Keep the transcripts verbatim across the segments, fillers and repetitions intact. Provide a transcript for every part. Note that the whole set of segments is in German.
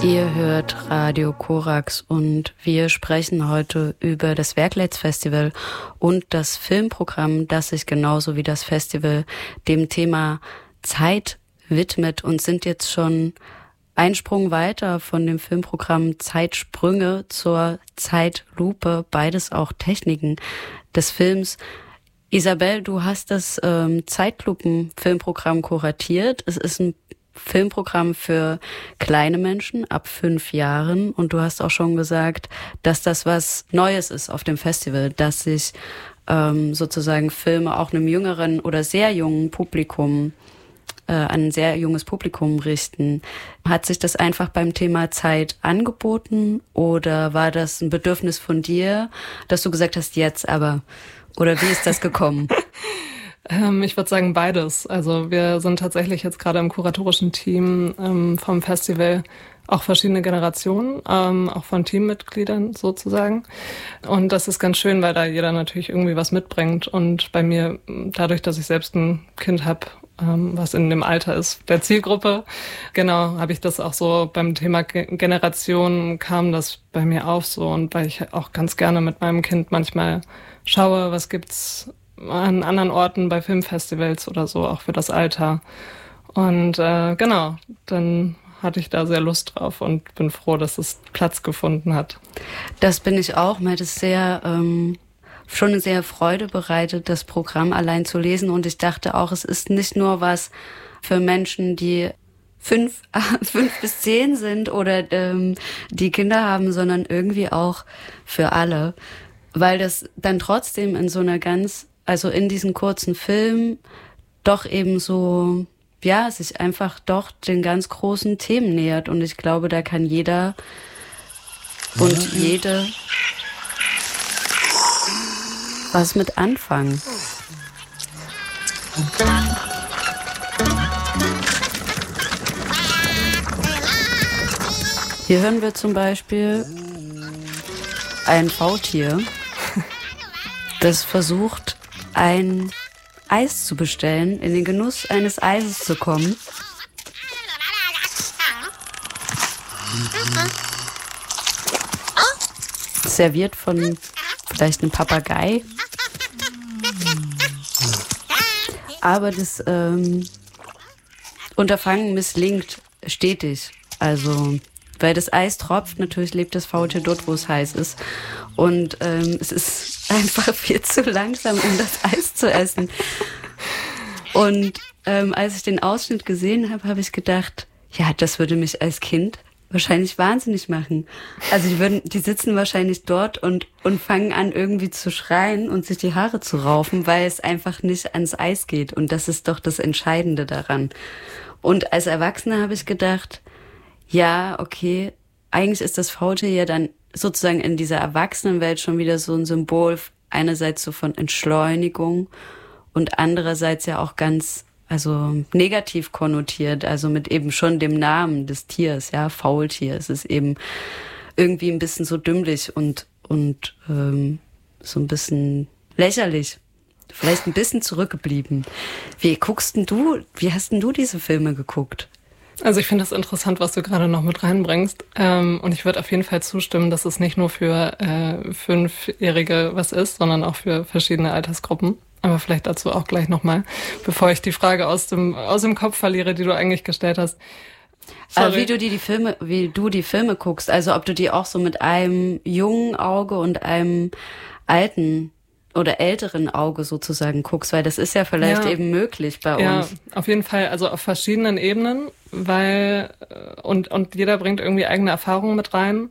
Ihr hört Radio Korax und wir sprechen heute über das Werkleids-Festival und das Filmprogramm, das sich genauso wie das Festival dem Thema Zeit widmet, und sind jetzt schon einen Sprung weiter von dem Filmprogramm Zeitsprünge zur Zeitlupe, beides auch Techniken des Films. Isabel, du hast das ähm, Zeitlupen-Filmprogramm kuratiert. Es ist ein Filmprogramm für kleine Menschen ab fünf Jahren, und du hast auch schon gesagt, dass das was Neues ist auf dem Festival, dass sich ähm, sozusagen Filme auch einem jüngeren oder sehr jungen Publikum, äh, an ein sehr junges Publikum richten. Hat sich das einfach beim Thema Zeit angeboten, oder war das ein Bedürfnis von dir, dass du gesagt hast, jetzt aber, oder wie ist das gekommen? Ähm, ich würde sagen beides. Also wir sind tatsächlich jetzt gerade im kuratorischen Team ähm, vom Festival auch verschiedene Generationen, ähm, auch von Teammitgliedern sozusagen. Und das ist ganz schön, weil da jeder natürlich irgendwie was mitbringt. Und bei mir, dadurch, dass ich selbst ein Kind habe, ähm, was in dem Alter ist der Zielgruppe, genau, habe ich das auch so beim Thema Ge- Generation kam das bei mir auf so. Und weil ich auch ganz gerne mit meinem Kind manchmal schaue, was gibt's an anderen Orten bei Filmfestivals oder so, auch für das Alter. Und äh, genau, dann hatte ich da sehr Lust drauf und bin froh, dass es Platz gefunden hat. Das bin ich auch. Mir hat es sehr, ähm, schon eine sehr Freude bereitet, das Programm allein zu lesen. Und ich dachte auch, es ist nicht nur was für Menschen, die fünf, fünf bis zehn sind oder ähm, die Kinder haben, sondern irgendwie auch für alle. Weil das dann trotzdem in so einer ganz, also in diesen kurzen Film doch eben so, ja, sich einfach doch den ganz großen Themen nähert. Und ich glaube, da kann jeder und jede was mit anfangen. Hier hören wir zum Beispiel ein Faultier, das versucht, ein Eis zu bestellen, in den Genuss eines Eises zu kommen. Serviert von vielleicht einem Papagei. Aber das ähm, Unterfangen misslingt stetig. Also, weil das Eis tropft, natürlich lebt das Faultier dort, wo es heiß ist. Und ähm, es ist einfach viel zu langsam, um das Eis zu essen. Und ähm, als ich den Ausschnitt gesehen habe, habe ich gedacht, ja, das würde mich als Kind wahrscheinlich wahnsinnig machen. Also die würden, die sitzen wahrscheinlich dort und und fangen an irgendwie zu schreien und sich die Haare zu raufen, weil es einfach nicht ans Eis geht. Und das ist doch das Entscheidende daran. Und als Erwachsene habe ich gedacht, ja, okay, eigentlich ist das Faultier ja dann sozusagen in dieser Erwachsenenwelt schon wieder so ein Symbol, einerseits so von Entschleunigung und andererseits ja auch ganz, also negativ konnotiert, also mit eben schon dem Namen des Tiers, ja, Faultier. Es ist eben irgendwie ein bisschen so dümmlich und und ähm, so ein bisschen lächerlich, vielleicht ein bisschen zurückgeblieben. Wie guckst denn du, wie hast denn du diese Filme geguckt? Also ich finde das interessant, was du gerade noch mit reinbringst. Ähm, und ich würde auf jeden Fall zustimmen, dass es nicht nur für äh, Fünfjährige was ist, sondern auch für verschiedene Altersgruppen. Aber vielleicht dazu auch gleich nochmal, bevor ich die Frage aus dem aus dem Kopf verliere, die du eigentlich gestellt hast. Also wie du die, die Filme, wie du die Filme guckst, also ob du die auch so mit einem jungen Auge und einem alten oder älteren Auge sozusagen guckst, weil das ist ja vielleicht ja. eben möglich bei ja, uns. Ja, auf jeden Fall, also auf verschiedenen Ebenen, weil und und jeder bringt irgendwie eigene Erfahrungen mit rein.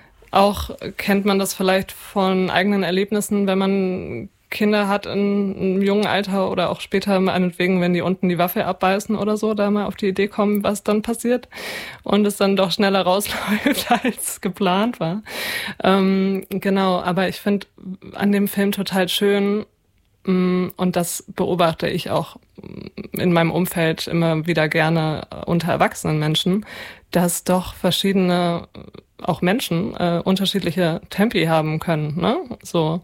Auch kennt man das vielleicht von eigenen Erlebnissen, wenn man Kinder hat in einem jungen Alter oder auch später, meinetwegen, wenn die unten die Waffe abbeißen oder so, da mal auf die Idee kommen, was dann passiert und es dann doch schneller rausläuft, als geplant war. Ähm, genau, aber ich finde an dem Film total schön, mh, und das beobachte ich auch in meinem Umfeld immer wieder gerne unter erwachsenen Menschen, dass doch verschiedene, auch Menschen, äh, unterschiedliche Tempi haben können, ne? So.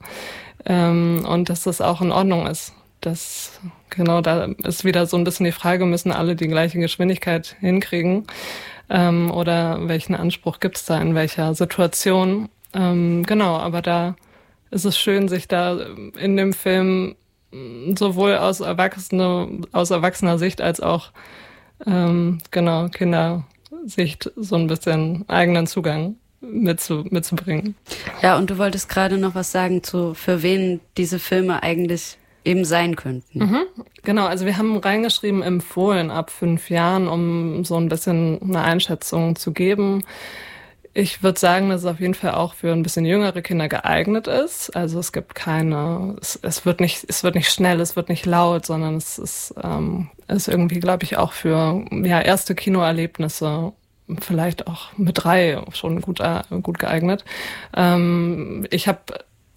Ähm, und dass das auch in Ordnung ist. Das, genau, da ist wieder so ein bisschen die Frage, müssen alle die gleiche Geschwindigkeit hinkriegen? ähm, oder welchen Anspruch gibt es da in welcher Situation. Ähm, genau, aber da ist es schön, sich da in dem Film sowohl aus, Erwachsene, aus erwachsener Sicht als auch ähm, genau Kindersicht so ein bisschen eigenen Zugang mitzu, mitzubringen. Ja, und du wolltest gerade noch was sagen zu, für wen diese Filme eigentlich eben sein könnten. Mhm, genau, also wir haben reingeschrieben, empfohlen ab fünf Jahren, um so ein bisschen eine Einschätzung zu geben. Ich würde sagen, dass es auf jeden Fall auch für ein bisschen jüngere Kinder geeignet ist. Also es gibt keine, es, es wird nicht, es wird nicht schnell, es wird nicht laut, sondern es ist, ähm, ist irgendwie, glaube ich, auch für ja erste Kinoerlebnisse vielleicht auch mit drei schon gut äh, gut geeignet. Ähm, ich habe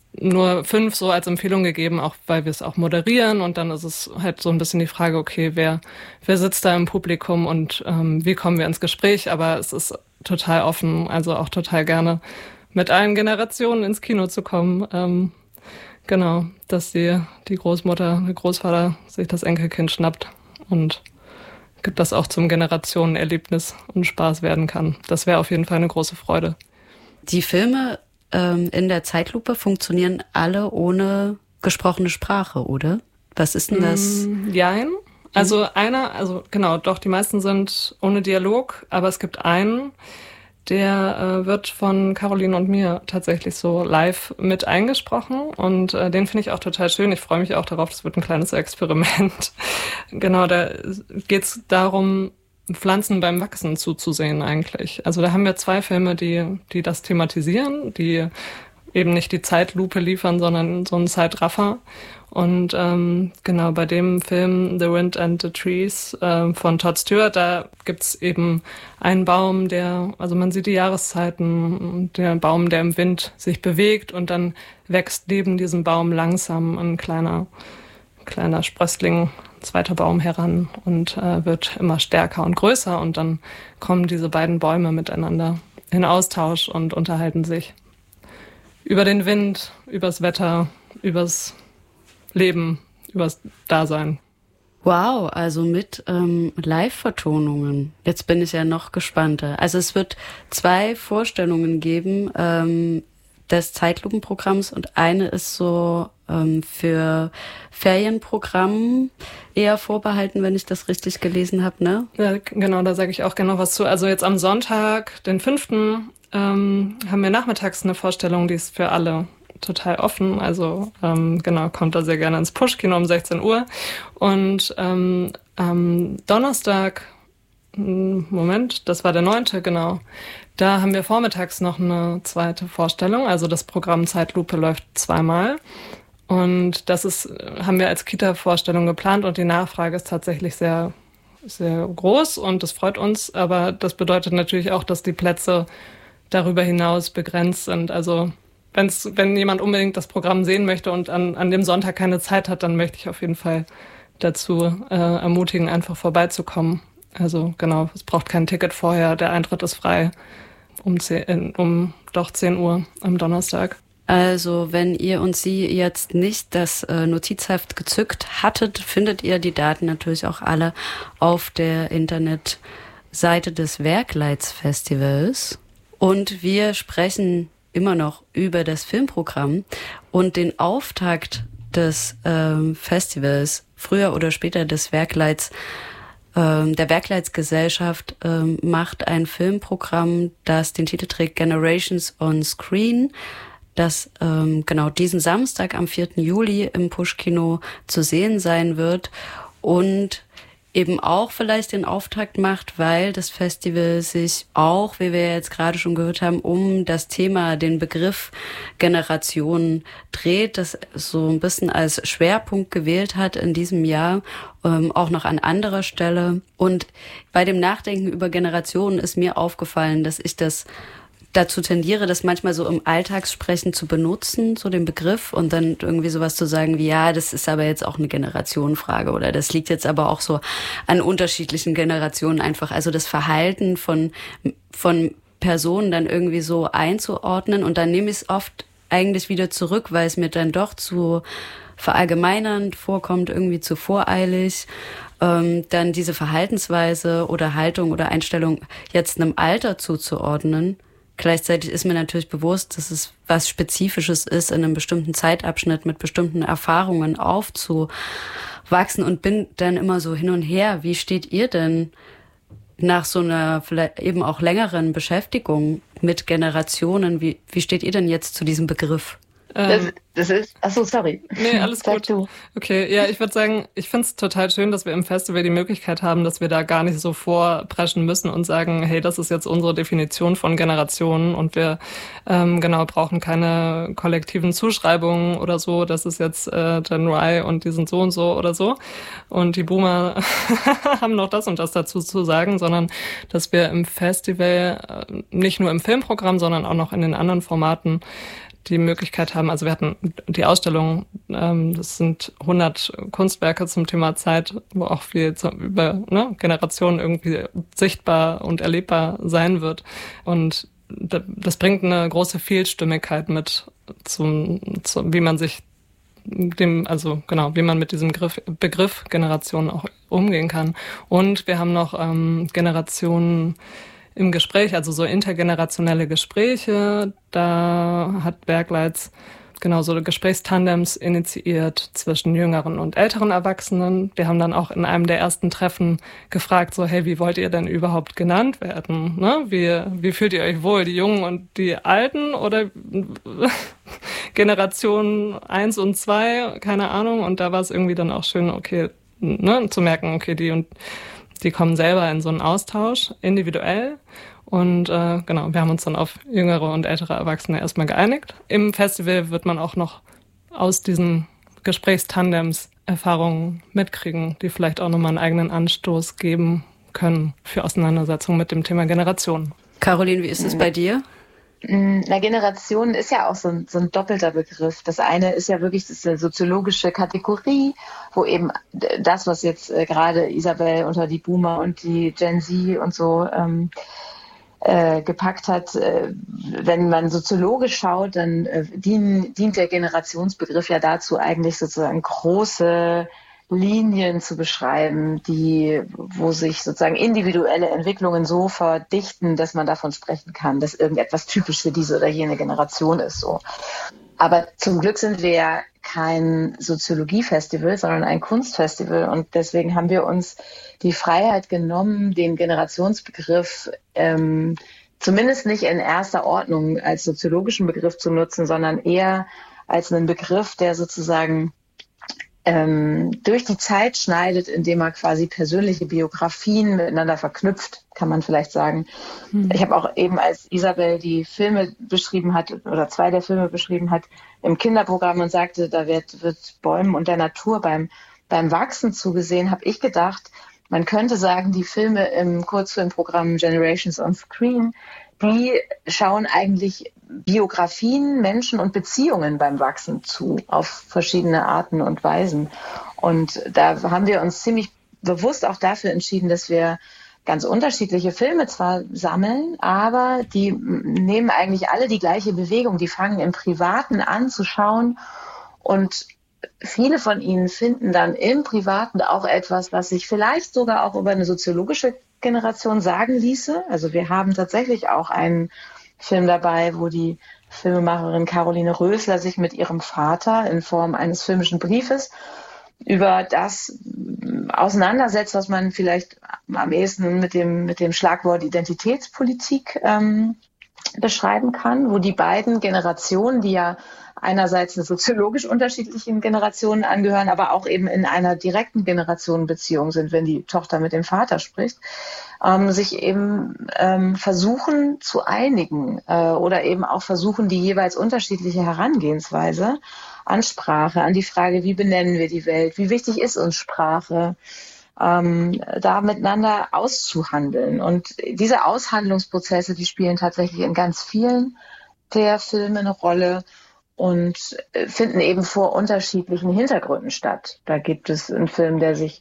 nur fünf so als Empfehlung gegeben, auch weil wir es auch moderieren, und dann ist es halt so ein bisschen die Frage, okay, wer wer sitzt da im Publikum und ähm, wie kommen wir ins Gespräch, aber es ist total offen, also auch total gerne mit allen Generationen ins Kino zu kommen. Ähm, genau, dass die, die Großmutter, der Großvater sich das Enkelkind schnappt und das auch zum Generationenerlebnis und Spaß werden kann. Das wäre auf jeden Fall eine große Freude. Die Filme ähm, in der Zeitlupe funktionieren alle ohne gesprochene Sprache, oder? Was ist denn das? Mm, jein. Also einer, also genau, doch, die meisten sind ohne Dialog, aber es gibt einen, der äh, wird von Caroline und mir tatsächlich so live mit eingesprochen, und äh, den finde ich auch total schön. Ich freue mich auch darauf, das wird ein kleines Experiment. Genau, da geht es darum, Pflanzen beim Wachsen zuzusehen eigentlich. Also da haben wir zwei Filme, die, die das thematisieren, die eben nicht die Zeitlupe liefern, sondern so einen Zeitraffer. Und ähm, genau, bei dem Film The Wind and the Trees äh, von Todd Stewart, da gibt's eben einen Baum, der, also man sieht die Jahreszeiten, der Baum, der im Wind sich bewegt, und dann wächst neben diesem Baum langsam ein kleiner, kleiner Sprössling, zweiter Baum heran, und äh, wird immer stärker und größer, und dann kommen diese beiden Bäume miteinander in Austausch und unterhalten sich über den Wind, übers Wetter, übers Leben, übers Dasein. Wow, also mit ähm, Live-Vertonungen. Jetzt bin ich ja noch gespannter. Also es wird zwei Vorstellungen geben ähm, des Zeitlupenprogramms, und eine ist so ähm, für Ferienprogramm eher vorbehalten, wenn ich das richtig gelesen habe, ne? Ja, genau, da sage ich auch gerne noch was zu. Also jetzt am Sonntag, den fünften Ähm, haben wir nachmittags eine Vorstellung, die ist für alle total offen. Also ähm, genau, kommt da sehr gerne ins Push-Kino um sechzehn Uhr. Und ähm, am Donnerstag, Moment, das war der neunte, genau. Da haben wir vormittags noch eine zweite Vorstellung. Also das Programm Zeitlupe läuft zweimal. Und das ist, haben wir als Kita-Vorstellung geplant, und die Nachfrage ist tatsächlich sehr, sehr groß, und das freut uns. Aber das bedeutet natürlich auch, dass die Plätze darüber hinaus begrenzt sind. Also wenn's, wenn jemand unbedingt das Programm sehen möchte und an, an dem Sonntag keine Zeit hat, dann möchte ich auf jeden Fall dazu äh, ermutigen, einfach vorbeizukommen. Also genau, es braucht kein Ticket vorher, der Eintritt ist frei um, zehn, um doch zehn Uhr am Donnerstag. Also wenn ihr und sie jetzt nicht das äh, Notizheft gezückt hattet, findet ihr die Daten natürlich auch alle auf der Internetseite des Werkleitsfestivals. Und wir sprechen immer noch über das Filmprogramm und den Auftakt des ähm, Festivals, früher oder später des Werkleits, ähm, der Werkleitsgesellschaft ähm, macht ein Filmprogramm, das den Titel trägt Generations on Screen, das ähm, genau diesen Samstag am vierten Juli im Push-Kino zu sehen sein wird und eben auch vielleicht den Auftakt macht, weil das Festival sich auch, wie wir jetzt gerade schon gehört haben, um das Thema, den Begriff Generation dreht, das so ein bisschen als Schwerpunkt gewählt hat in diesem Jahr, ähm, auch noch an anderer Stelle. Und bei dem Nachdenken über Generationen ist mir aufgefallen, dass ich das dazu tendiere, das manchmal so im Alltagssprechen zu benutzen, so den Begriff, und dann irgendwie sowas zu sagen wie, ja, das ist aber jetzt auch eine Generationenfrage, oder das liegt jetzt aber auch so an unterschiedlichen Generationen einfach. Also das Verhalten von, von Personen dann irgendwie so einzuordnen, und dann nehme ich es oft eigentlich wieder zurück, weil es mir dann doch zu verallgemeinernd vorkommt, irgendwie zu voreilig. Ähm, dann diese Verhaltensweise oder Haltung oder Einstellung jetzt einem Alter zuzuordnen. Gleichzeitig ist mir natürlich bewusst, dass es was Spezifisches ist, in einem bestimmten Zeitabschnitt mit bestimmten Erfahrungen aufzuwachsen und bin dann immer so hin und her. Wie steht ihr denn nach so einer vielleicht eben auch längeren Beschäftigung mit Generationen? Wie, wie steht ihr denn jetzt zu diesem Begriff? Das, das ist, ach so, sorry. Nee, alles Sag gut. du. Okay, ja, ich würde sagen, ich finde es total schön, dass wir im Festival die Möglichkeit haben, dass wir da gar nicht so vorpreschen müssen und sagen, hey, das ist jetzt unsere Definition von Generationen und wir ähm, genau brauchen keine kollektiven Zuschreibungen oder so, das ist jetzt äh, Gen Y und die sind so und so oder so und die Boomer haben noch das und das dazu zu sagen, sondern dass wir im Festival äh, nicht nur im Filmprogramm, sondern auch noch in den anderen Formaten die Möglichkeit haben, also wir hatten die Ausstellung, ähm, das sind hundert Kunstwerke zum Thema Zeit, wo auch viel zu, über ne, Generationen irgendwie sichtbar und erlebbar sein wird. Und das bringt eine große Vielstimmigkeit mit, zum, zum, wie man sich dem, also genau, wie man mit diesem Begriff, Begriff Generationen auch umgehen kann. Und wir haben noch ähm, Generationen im Gespräch, also so intergenerationelle Gespräche. Da hat Bergleitz genau so Gesprächstandems initiiert zwischen jüngeren und älteren Erwachsenen. Wir haben dann auch in einem der ersten Treffen gefragt, so, hey, wie wollt ihr denn überhaupt genannt werden? Ne? Wie, wie fühlt ihr euch wohl, die Jungen und die Alten oder Generation eins und zwei? Keine Ahnung. Und da war es irgendwie dann auch schön, okay, ne, zu merken, okay, die und die kommen selber in so einen Austausch, individuell. Und äh, genau, wir haben uns dann auf jüngere und ältere Erwachsene erstmal geeinigt. Im Festival wird man auch noch aus diesen Gesprächstandems Erfahrungen mitkriegen, die vielleicht auch nochmal einen eigenen Anstoß geben können für Auseinandersetzungen mit dem Thema Generation. Caroline, wie ist es bei dir? Na, Generation ist ja auch so ein, so ein doppelter Begriff. Das eine ist ja wirklich, das ist eine soziologische Kategorie, wo eben das, was jetzt äh, gerade Isabel unter die Boomer und die Gen Z und so ähm, äh, gepackt hat, äh, wenn man soziologisch schaut, dann äh, dien, dient der Generationsbegriff ja dazu, eigentlich sozusagen große Linien zu beschreiben, die, wo sich sozusagen individuelle Entwicklungen so verdichten, dass man davon sprechen kann, dass irgendetwas typisch für diese oder jene Generation ist, so. Aber zum Glück sind wir ja kein Soziologiefestival, sondern ein Kunstfestival und deswegen haben wir uns die Freiheit genommen, den Generationsbegriff ähm, zumindest nicht in erster Ordnung als soziologischen Begriff zu nutzen, sondern eher als einen Begriff, der sozusagen ähm, durch die Zeit schneidet, indem er quasi persönliche Biografien miteinander verknüpft, kann man vielleicht sagen. Hm. Ich habe auch eben, als Isabel die Filme beschrieben hat, oder zwei der Filme beschrieben hat, im Kinderprogramm und sagte, da wird, wird Bäumen und der Natur beim, beim Wachsen zugesehen, habe ich gedacht, man könnte sagen, die Filme im Kurzfilmprogramm Generations on Screen, die schauen eigentlich Biografien, Menschen und Beziehungen beim Wachsen zu, auf verschiedene Arten und Weisen. Und da haben wir uns ziemlich bewusst auch dafür entschieden, dass wir ganz unterschiedliche Filme zwar sammeln, aber die nehmen eigentlich alle die gleiche Bewegung. Die fangen im Privaten an zu schauen und viele von ihnen finden dann im Privaten auch etwas, was sich vielleicht sogar auch über eine soziologische Generation sagen ließe. Also wir haben tatsächlich auch einen Film dabei, wo die Filmemacherin Caroline Rösler sich mit ihrem Vater in Form eines filmischen Briefes über das auseinandersetzt, was man vielleicht am ehesten mit dem, mit dem Schlagwort Identitätspolitik ähm, beschreiben kann, wo die beiden Generationen, die ja einerseits eine soziologisch unterschiedlichen Generationen angehören, aber auch eben in einer direkten Generationenbeziehung sind, wenn die Tochter mit dem Vater spricht, ähm, sich eben ähm, versuchen zu einigen äh, oder eben auch versuchen, die jeweils unterschiedliche Herangehensweise an Sprache, an die Frage, wie benennen wir die Welt, wie wichtig ist uns Sprache, ähm, da miteinander auszuhandeln. Und diese Aushandlungsprozesse, die spielen tatsächlich in ganz vielen der Filme eine Rolle und finden eben vor unterschiedlichen Hintergründen statt. Da gibt es einen Film, der sich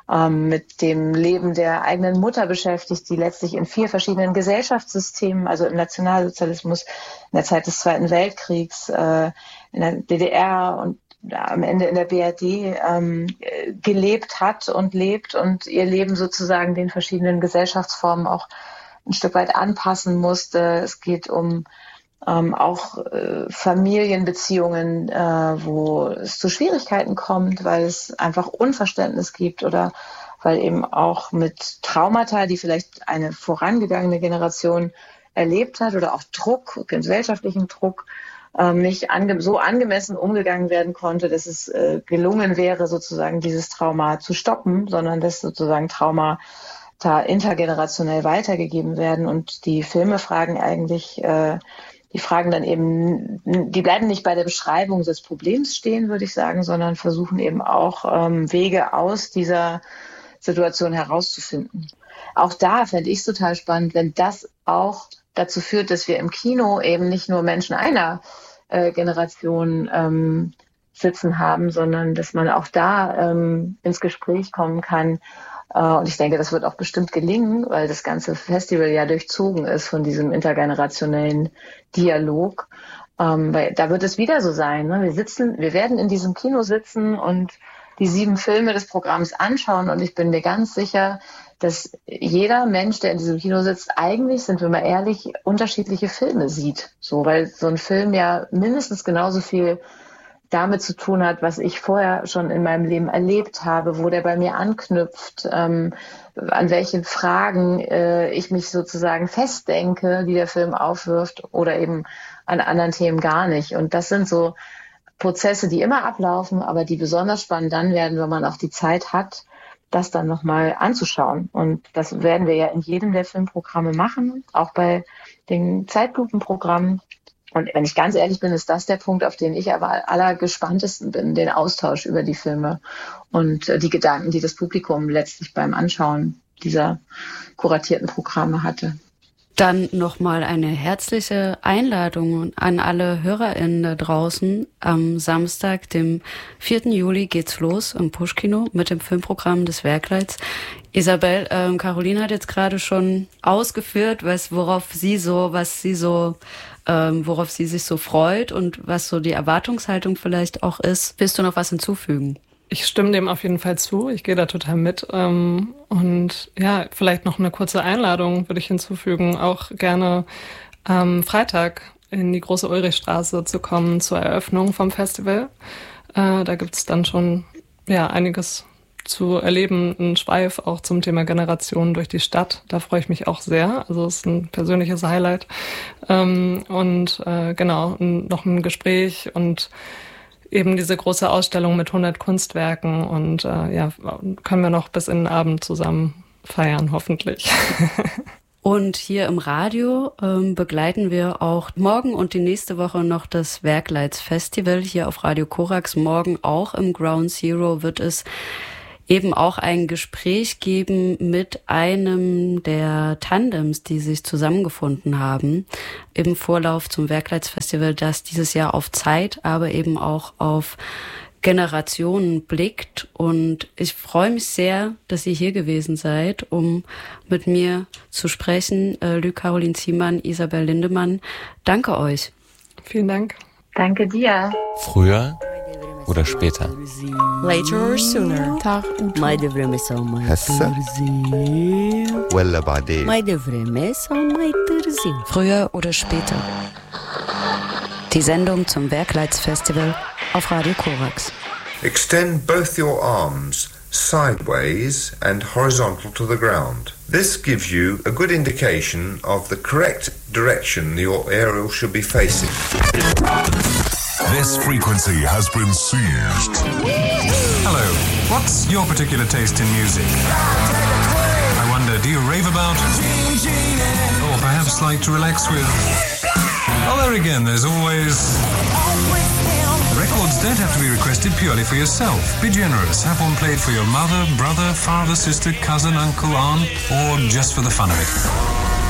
ähm, mit dem Leben der eigenen Mutter beschäftigt, die letztlich in vier verschiedenen Gesellschaftssystemen, also im Nationalsozialismus, in der Zeit des Zweiten Weltkriegs, äh, in der D D R und am Ende in der B R D ähm, gelebt hat und lebt und ihr Leben sozusagen den verschiedenen Gesellschaftsformen auch ein Stück weit anpassen musste. Es geht um ähm, auch äh, Familienbeziehungen, äh, wo es zu Schwierigkeiten kommt, weil es einfach Unverständnis gibt oder weil eben auch mit Traumata, die vielleicht eine vorangegangene Generation erlebt hat oder auch Druck, gesellschaftlichen Druck, nicht ange- so angemessen umgegangen werden konnte, dass es äh, gelungen wäre, sozusagen dieses Trauma zu stoppen, sondern dass sozusagen Traumata intergenerationell weitergegeben werden. Und die Filme fragen eigentlich, äh, die fragen dann eben, die bleiben nicht bei der Beschreibung des Problems stehen, würde ich sagen, sondern versuchen eben auch ähm, Wege aus dieser Situation herauszufinden. Auch da fände ich es total spannend, wenn das auch dazu führt, dass wir im Kino eben nicht nur Menschen einer äh, Generation ähm, sitzen haben, sondern dass man auch da ähm, ins Gespräch kommen kann. Äh, und ich denke, das wird auch bestimmt gelingen, weil das ganze Festival ja durchzogen ist von diesem intergenerationellen Dialog. Ähm, weil da wird es wieder so sein. Ne? Wir sitzen, wir werden in diesem Kino sitzen und die sieben Filme des Programms anschauen und ich bin mir ganz sicher, dass jeder Mensch, der in diesem Kino sitzt, eigentlich, sind wir mal ehrlich, unterschiedliche Filme sieht. So, weil so ein Film ja mindestens genauso viel damit zu tun hat, was ich vorher schon in meinem Leben erlebt habe, wo der bei mir anknüpft, ähm, an welchen Fragen äh, ich mich sozusagen festdenke, die der Film aufwirft, oder eben an anderen Themen gar nicht. Und das sind so Prozesse, die immer ablaufen, aber die besonders spannend dann werden, wenn man auch die Zeit hat, das dann nochmal anzuschauen. Und das werden wir ja in jedem der Filmprogramme machen, auch bei den Zeitlupenprogrammen. Und wenn ich ganz ehrlich bin, ist das der Punkt, auf den ich aber allergespanntesten bin, den Austausch über die Filme und die Gedanken, die das Publikum letztlich beim Anschauen dieser kuratierten Programme hatte. Dann nochmal eine herzliche Einladung an alle HörerInnen da draußen. Am Samstag, dem vierten Juli, geht's los im Push-Kino mit dem Filmprogramm des Werkleits. Isabel, ähm, Caroline hat jetzt gerade schon ausgeführt, was, worauf sie so, was sie so, ähm, worauf sie sich so freut und was so die Erwartungshaltung vielleicht auch ist. Willst du noch was hinzufügen? Ich stimme dem auf jeden Fall zu. Ich gehe da total mit. Und ja, vielleicht noch eine kurze Einladung würde ich hinzufügen, auch gerne am Freitag in die große Ulrichstraße zu kommen zur Eröffnung vom Festival. Da gibt es dann schon ja einiges zu erleben, ein Schweif auch zum Thema Generationen durch die Stadt. Da freue ich mich auch sehr. Also es ist ein persönliches Highlight. Und genau, noch ein Gespräch und eben diese große Ausstellung mit hundert Kunstwerken und äh, ja, können wir noch bis in den Abend zusammen feiern, hoffentlich. Und hier im Radio ähm, begleiten wir auch morgen und die nächste Woche noch das Werkleits Festival hier auf Radio Korax. Morgen auch im Ground Zero wird es eben auch ein Gespräch geben mit einem der Tandems, die sich zusammengefunden haben im Vorlauf zum Werkleitsfestival, das dieses Jahr auf Zeit, aber eben auch auf Generationen blickt. Und ich freue mich sehr, dass ihr hier gewesen seid, um mit mir zu sprechen. Äh, Lü Caroline Ziemann, Isabel Lindemann. Danke euch. Vielen Dank. Danke dir. Früher oder später? Later or sooner. هسه ولا بعدين؟ Früher oder später. Die Sendung zum Werkleitsfestival auf Radio Korax. Extend both your arms sideways and horizontal to the ground. This gives you a good indication of the correct direction your aerial should be facing. This frequency has been seized. Hello, what's your particular taste in music? I wonder, do you rave about? Or perhaps like to relax with? Well, there again, there's always... Records don't have to be requested purely for yourself. Be generous. Have one played for your mother, brother, father, sister, cousin, uncle, aunt, or just for the fun of it.